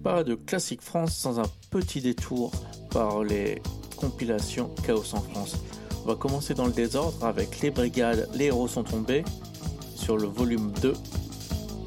pas de Classique France sans un petit détour par les compilations Chaos en France. On va commencer dans le désordre avec Les Brigades, les héros sont tombés sur le volume 2